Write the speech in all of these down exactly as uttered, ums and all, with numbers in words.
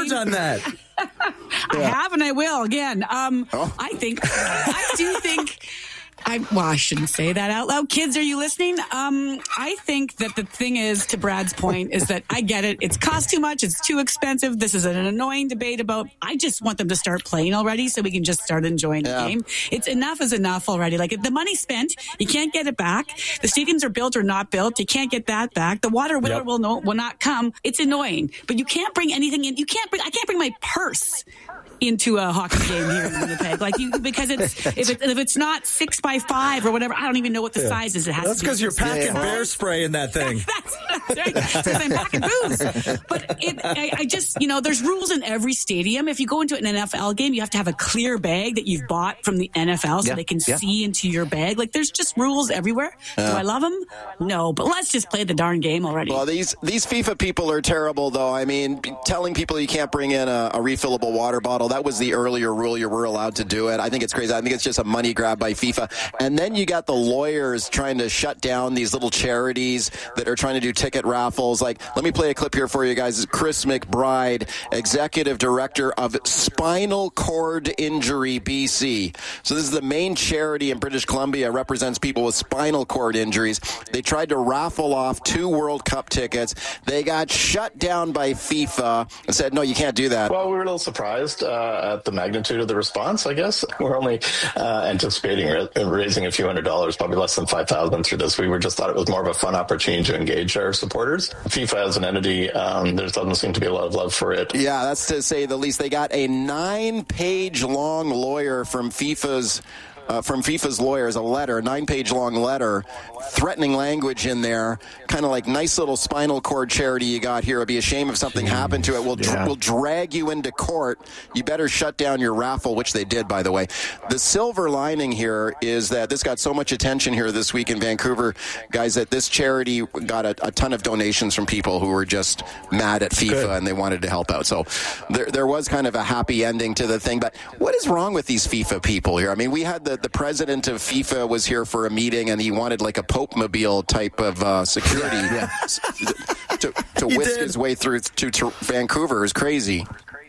done that. I yeah. have and I will again. Um, oh. I think, I do think, I, well, I shouldn't say that out loud. Kids, are you listening? Um, I think that the thing is, to Brad's point, is that I get it. It's cost too much. It's too expensive. This is an annoying debate about, I just want them to start playing already so we can just start enjoying yeah. the game. It's enough is enough already. Like, if the money's spent, you can't get it back. The stadiums are built or not built. You can't get that back. The water will, yep. will, no, will not come. It's annoying. But you can't bring anything in. You can't bring, I can't bring my purse into a hockey game here in Winnipeg, like you, because it's if, it, if it's not six by five or whatever, I don't even know what the yeah. size is. It has that's because you're packing yeah. bear spray in that thing. that's, that's right. Because I'm packing booze. But it, I, I just, you know, there's rules in every stadium. If you go into an N F L game, you have to have a clear bag that you've bought from the N F L so yeah. they can yeah. see into your bag. Like, there's just rules everywhere. Uh, Do I love them? No, but let's just play the darn game already. Well, these these FIFA people are terrible, though. I mean, telling people you can't bring in a, a refillable water bottle. That was the earlier rule. You were allowed to do it. I think it's crazy. I think it's just a money grab by FIFA. And then you got the lawyers trying to shut down these little charities that are trying to do ticket raffles. Like, let me play a clip here for you guys. This is Chris McBride, Executive Director of Spinal Cord Injury B C. So this is the main charity in British Columbia, represents people with spinal cord injuries. They tried to raffle off two World Cup tickets. They got shut down by FIFA and said, no, you can't do that. Well, we were a little surprised uh, at the magnitude of the response, I guess. We're only uh, anticipating ra- raising a few hundred dollars, probably less than five thousand dollars through this. We were just thought it was more of a fun opportunity to engage our supporters. FIFA as an entity, um, there doesn't seem to be a lot of love for it. Yeah, that's to say the least. They got a nine-page long lawyer from FIFA's Uh, from FIFA's lawyers, a letter, a nine-page long letter, threatening language in there, kind of like, nice little spinal cord charity you got here. It'd be a shame if something Jeez. happened to it. We'll, dr- yeah. we'll drag you into court. You better shut down your raffle, which they did, by the way. The silver lining here is that this got so much attention here this week in Vancouver, guys, that this charity got a, a ton of donations from people who were just mad at FIFA Good. and they wanted to help out. So there, there was kind of a happy ending to the thing. But what is wrong with these FIFA people here? I mean, we had the The president of FIFA was here for a meeting, and he wanted like a Pope-mobile type of uh, security yeah. to, to whisk did. his way through to, to Vancouver. It was crazy.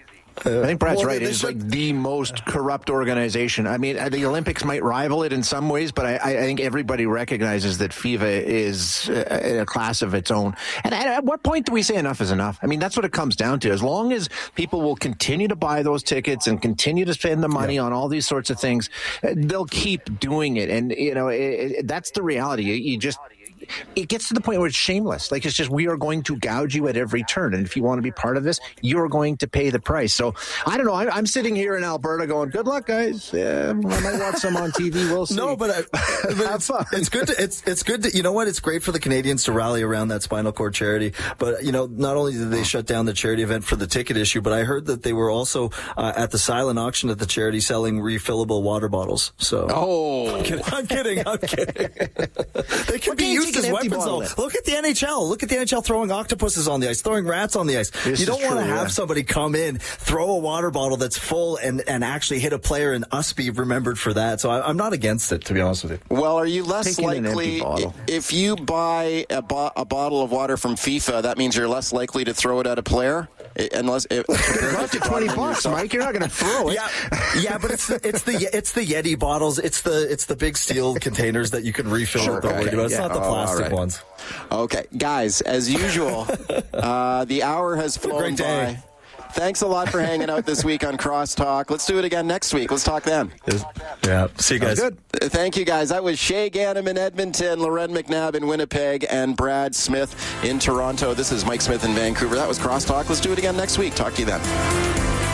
I think Brad's well, right. It's like the most corrupt organization. I mean, the Olympics might rival it in some ways, but I, I think everybody recognizes that FIFA is a class of its own. And at what point do we say enough is enough? I mean, that's what it comes down to. As long as people will continue to buy those tickets and continue to spend the money yeah. on all these sorts of things, they'll keep doing it. And, you know, it, it, that's the reality. You, you just... It gets to the point where it's shameless. Like, it's just, we are going to gouge you at every turn. And if you want to be part of this, you're going to pay the price. So, I don't know. I'm, I'm sitting here in Alberta going, good luck, guys. Yeah, I might watch some on T V. We'll see. No, but, I, but it's, it's good to, it's, it's good to, you know what? It's great for the Canadians to rally around that spinal cord charity. But, you know, not only did they shut down the charity event for the ticket issue, but I heard that they were also uh, at the silent auction at the charity selling refillable water bottles. So, oh, I'm kidding. I'm kidding. I'm kidding. They can be used as weapons, though. Look at the N H L. Look at the N H L throwing octopuses on the ice, throwing rats on the ice. This you don't want to have yeah. somebody come in, throw a water bottle that's full, and, and actually hit a player and us be remembered for that. So I, I'm not against it, to be honest with you. Well, are you less Taking likely, if you buy a, bo- a bottle of water from FIFA, that means you're less likely to throw it at a player? Unless it costs you twenty bucks, Mike, you're not going to throw it. Yeah, yeah, but it's the, it's the it's the Yeti bottles, it's the it's the big steel containers that you can refill. Sure, okay. It's yeah. not the plastic oh, right. ones. Okay, guys, as usual, uh, the hour has flown by. Thanks a lot for hanging out this week on Crosstalk. Let's do it again next week. Let's talk then. Yeah. See you guys. Good. Thank you, guys. That was Shay Ganem in Edmonton, Loren McNabb in Winnipeg, and Brad Smith in Toronto. This is Mike Smith in Vancouver. That was Crosstalk. Let's do it again next week. Talk to you then.